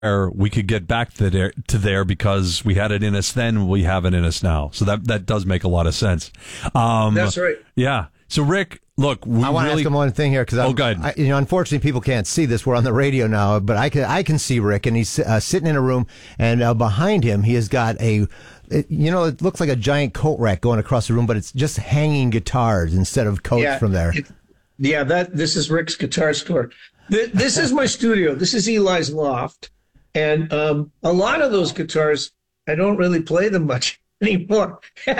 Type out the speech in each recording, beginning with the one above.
we could get back to there because we had it in us then, we have it in us now. So that does make a lot of sense. That's right. Yeah. So Rick, look, I want to ask him one thing here because good. Unfortunately, people can't see this. We're on the radio now, but I can see Rick, and he's sitting in a room, and behind him he has got it looks like a giant coat rack going across the room, but it's just hanging guitars instead of coats from there. This is Rick's guitar store. This is my studio. This is Eli's loft, and a lot of those guitars I don't really play them much anymore.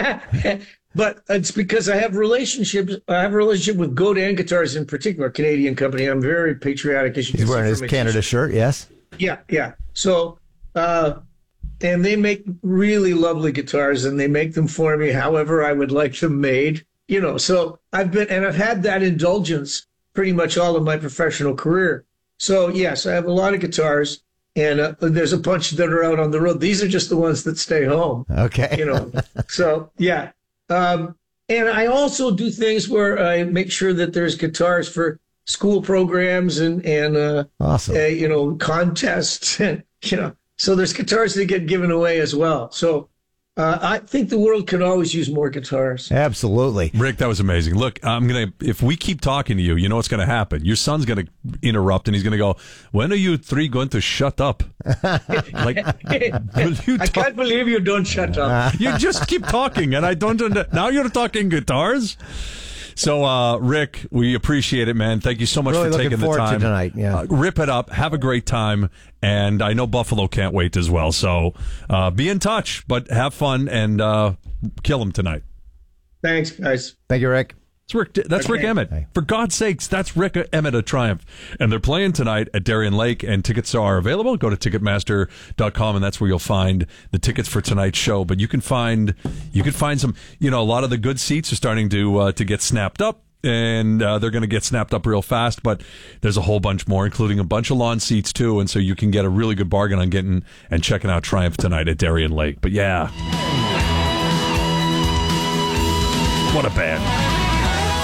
But it's because I have relationships. I have a relationship with Godin Guitars in particular, a Canadian company. I'm very patriotic. As you He's wearing his Canada shirt, yes? Yeah. So, and they make really lovely guitars, and they make them for me however I would like them made. So I've had that indulgence pretty much all of my professional career. So yes, I have a lot of guitars, and there's a bunch that are out on the road. These are just the ones that stay home. Okay. So yeah. And I also do things where I make sure that there's guitars for school programs and awesome. Contests, and so there's guitars that get given away as well. So I think the world can always use more guitars. Absolutely. Rick, that was amazing. Look, if we keep talking to you, you know what's going to happen. Your son's going to interrupt, and he's going to go, when are you three going to shut up? I can't believe you don't shut up. You just keep talking, and I don't now you're talking guitars? So, Rick, we appreciate it, man. Thank you so much really for taking the time. To tonight. Yeah. Rip it up. Have a great time. And I know Buffalo can't wait as well. So be in touch, but have fun and kill them tonight. Thanks, guys. Thank you, Rick. That's Rick Emmett. Hey. For God's sakes, that's Rick Emmett of Triumph. And they're playing tonight at Darien Lake, and tickets are available. Go to Ticketmaster.com, and that's where you'll find the tickets for tonight's show. But you can find some, a lot of the good seats are starting to get snapped up, and they're going to get snapped up real fast. But there's a whole bunch more, including a bunch of lawn seats, too. And so you can get a really good bargain on getting and checking out Triumph tonight at Darien Lake. But yeah. What a band.